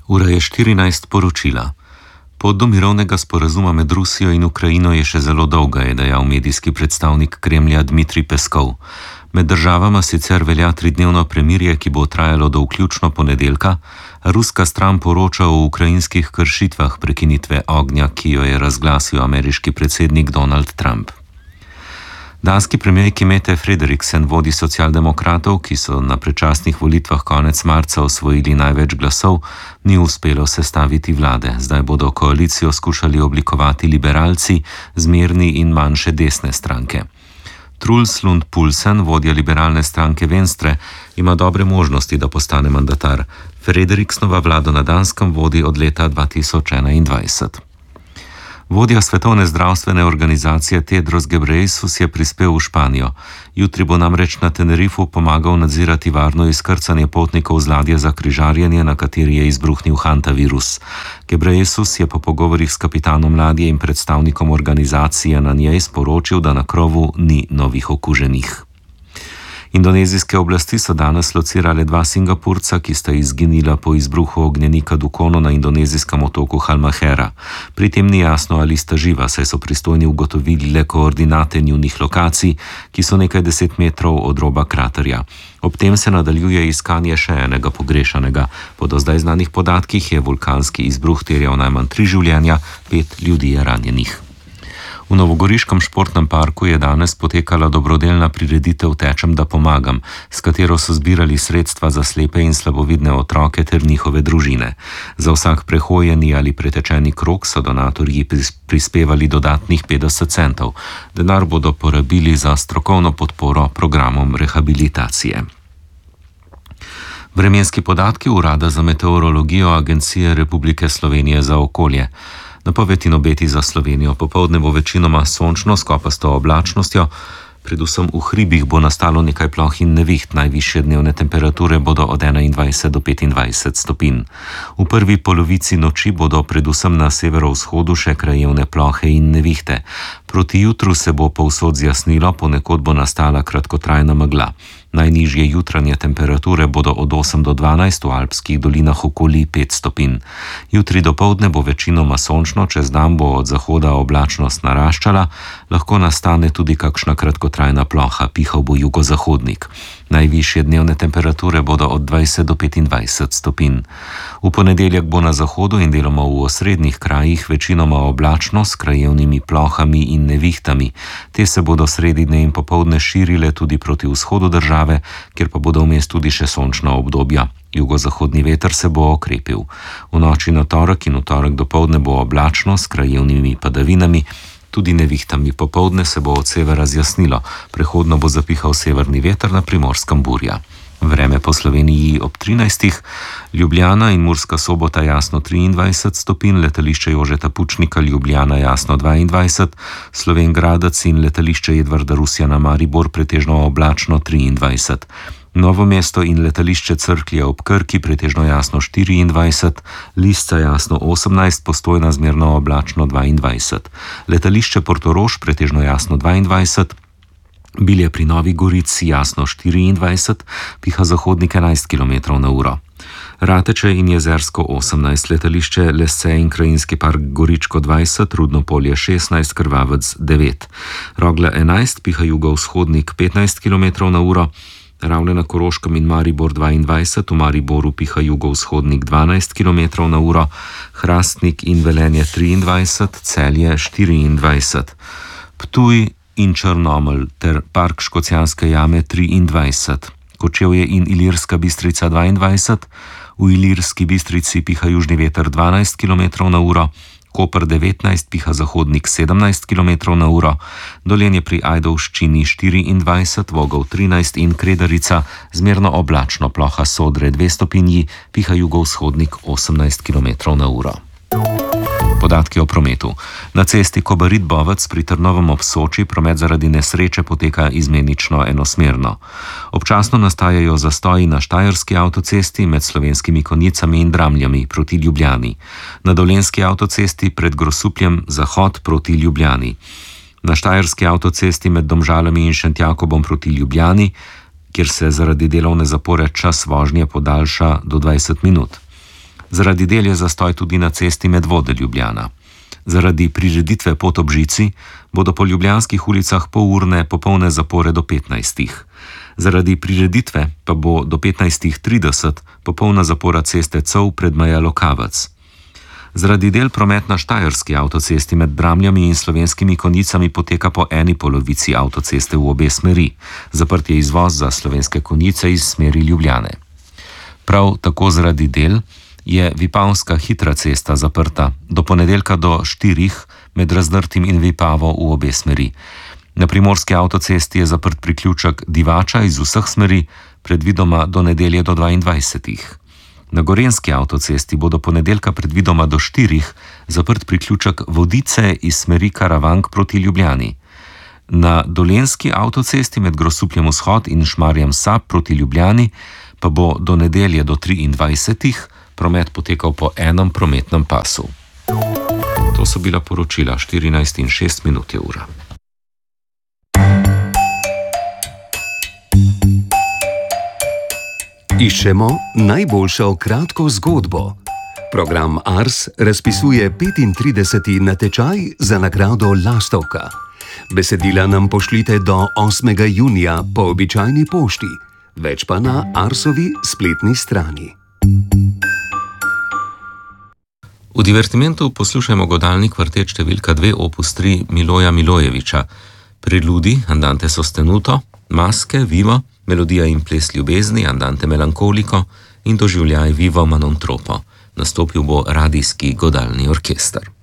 Ura je 14 poročila. Pot do mirovnega sporazuma med Rusijo in Ukrajino je še zelo dolga, je dejal medijski predstavnik Kremlja Dmitrij Peskov. Med državama sicer velja 3-dnevno premirje, ki bo trajalo do vključno ponedeljka, a ruska stran poroča o ukrajinskih kršitvah prekinitve ognja, ki jo je razglasil ameriški predsednik Donald Trump. Danski premijerki Mette Frederiksen, vodji socialdemokratov, ki so na predčasnih volitvah konec marca osvojili največ glasov, ni uspelo sestaviti vlade. Zdaj bodo koalicijo skušali oblikovati liberalci, zmerni in manjše desne stranke. Truls Lund Poulsen, vodja liberalne stranke Venstre, ima dobre možnosti, da postane mandatar. Frederiksenova vlado na Danskem vodi od leta 2021. Vodja Svetovne zdravstvene organizacije Tedros Ghebreyesus je prispel v Španijo. Jutri bo namreč na Tenerifu pomagal nadzirati varno izkrcanje potnikov z ladje za križarjenje, na kateri je izbruhnil hantavirus. Ghebreyesus je po pogovorih s kapitanom ladje in predstavnikom organizacije na njej sporočil, da na krovu ni novih okuženih. Indonezijske oblasti so danes locirale 2 Singapurca, ki sta izginila po izbruhu ognjenika Dukono na indonezijskem otoku Halmahera. Pri tem ni jasno, ali sta živa, saj so pristojni ugotovili le koordinate njunih lokacij, ki so nekaj 10 metrov od roba kraterja. Ob tem se nadaljuje iskanje še enega pogrešanega. Po do zdaj znanih podatkih je vulkanski izbruh terjal najmanj 3 življenja, 5 ljudi je ranjenih. V novogoriškem športnem parku je danes potekala dobrodelna prireditev Tečem, da pomagam, s katero so zbirali sredstva za slepe in slabovidne otroke ter njihove družine. Za vsak prehojeni ali pretečeni krog so donatorji prispevali dodatnih 50 centov. Denar bodo porabili za strokovno podporo programom rehabilitacije. Vremenski podatki Urada za meteorologijo Agencije Republike Slovenije za okolje. Napoved in obeti za Slovenijo. Popoldne bo večinoma sončno s kopasto oblačnostjo, predvsem v hribih bo nastalo nekaj ploh in neviht, najvišje dnevne temperature bodo od 21 do 25 stopinj. V prvi polovici noči bodo predvsem na severovzhodu še krajevne plohe in nevihte. Proti jutru se bo povsod zjasnilo, ponekod bo nastala kratkotrajna megla. Najnižje jutranje temperature bodo od 8 do 12, v alpskih dolinah okoli 5 stopinj. Jutri dopoldne bo večinoma sončno, čez dan bo od zahoda oblačnost naraščala, lahko nastane tudi kakšna kratkotrajna ploha, pihal bo jugozahodnik. Najvišje dnevne temperature bodo od 20 do 25 stopinj. V ponedeljek bo na zahodu in deloma v osrednjih krajih večinoma oblačno s krajevnimi plohami in nevihtami. Te se bodo sredi dne in popoldne širile tudi proti vzhodu države, kjer pa bodo vmes tudi še sončna obdobja. Jugozahodni veter se bo okrepil. V noči na torek in v torek dopoldne bo oblačno s krajevnimi padavinami, tudi nevihtami. Popoldne se bo od severa zjasnilo, prehodno bo zapihal severni veter, na Primorskem burja. Vreme po Sloveniji ob 13. Ljubljana in Murska Sobota jasno 23 stopinj, letališče Jožeta Pučnika Ljubljana jasno 22, Slovenj Gradec in letališče Edvarda Rusjana Maribor pretežno oblačno 23. Novo mesto in letališče Cerklje ob Krki pretežno jasno 24, Lisca jasno 18, Postojna zmerno oblačno 22. Letališče Portorož pretežno jasno 22, Bilje pri Novi Gorici jasno 24, piha zahodnik 11 km na uro. Rateče in Jezersko 18, letališče Lesce in krajinski park Goričko 20, Rudno polje 16, Krvavec 9. Rogla 11, piha jugovzhodnik 15 km na uro. Ravne na Koroškem in Maribor 22, v Mariboru piha jugovzhodnik 12 km na uro, Hrastnik in Velenje 23, Celje 24. Ptuj in Črnomelj ter park Škocjanske jame 23, Kočevje in Ilirska Bistrica 22, v Ilirski Bistrici piha južni veter 12 km na uro, Koper 19, piha zahodnik 17 km na uro, Dolenje pri Ajdovščini 24, Vogel 13 in Kredarica zmerno oblačno, ploha Sodre 2 stopinji, piha jugovzhodnik 18 km na uro. Podatki o prometu. Na cesti Kobarid-Bovec pri Trnovem ob Soči promet zaradi nesreče poteka izmenično enosmerno. Občasno nastajajo zastoji na Štajerski avtocesti med Slovenskimi Konjicami in Dramljami proti Ljubljani. Na Dolenjski avtocesti pred Grosupljem zahod proti Ljubljani. Na Štajerski avtocesti med Domžalami in Šentjakobom proti Ljubljani, kjer se zaradi delovne zapore čas vožnje podaljša do 20 minut. Zaradi del je zastoj tudi na cesti Medvode-Ljubljana. Zaradi prireditve Pot ob žici bodo po ljubljanskih ulicah polurne popolne zapore do 15. Zaradi prireditve pa bo do 15:30 popolna zapora ceste Cov pred meja Lokavec. Zaradi del promet na Štajerski avtocesti med Bramljami in Slovenskimi Konjicami poteka po eni polovici avtoceste v obe smeri. Zaprt je izvoz za Slovenske Konjice iz smeri Ljubljane. Prav tako zaradi del je Vipavska hitra cesta zaprta do ponedeljka do 4 med Razdrtim in Vipavo v obe smeri. Na Primorski avtocesti je zaprt priključek Divača iz vseh smeri, predvidoma do nedelje do 22. Na Gorenjski avtocesti bo do ponedeljka predvidoma do 4 zaprt priključek Vodice iz smeri Karavank proti Ljubljani. Na Dolenjski avtocesti med Grosupljem vzhod in Šmarjem Sab proti Ljubljani pa bo do nedelje do 23. promet potekal po enem prometnem pasu. To so bila poročila 14:06 je ura. Iščemo najboljšo kratko zgodbo. Program Ars razpisuje 35. natečaj za nagrado Lastovka. Besedila nam pošljite do 8. junija po običajni pošti, več pa na Arsovi spletni strani. V Divertimentu poslušajmo godalni kvartet številka 2 opus 3 Miloja Milojeviča, preludi Andante sostenuto, maske vivo, melodija in ples ljubezni Andante melankoliko in doživljaj vivo ma non troppo. Nastopil bo radijski godalni orkester.